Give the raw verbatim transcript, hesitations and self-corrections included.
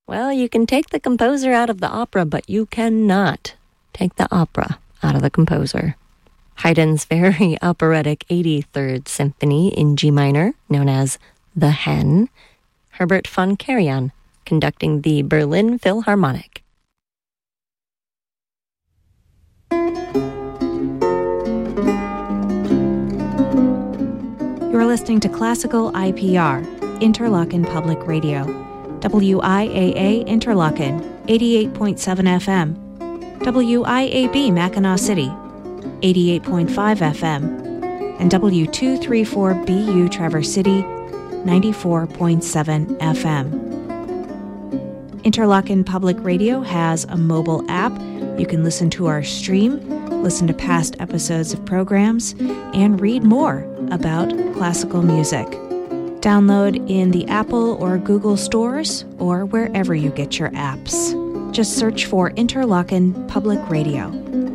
Well, you can take the composer out of the opera, but you cannot take the opera out of the composer. Haydn's very operatic eighty-third Symphony in G minor, known as The Hen. Herbert von Karajan conducting the Berlin Philharmonic. You're listening to Classical I P R, Interlochen Public Radio. W I A A Interlochen, eighty-eight point seven F M. W I A B Mackinac City, eighty-eight point five F M. And W two thirty-four B U Traverse City, ninety-four point seven F M. Interlochen Public Radio has a mobile app. You can listen to our stream, listen to past episodes of programs, and read more about classical music. Download in the Apple or Google stores or wherever you get your apps. Just search for Interlochen Public Radio.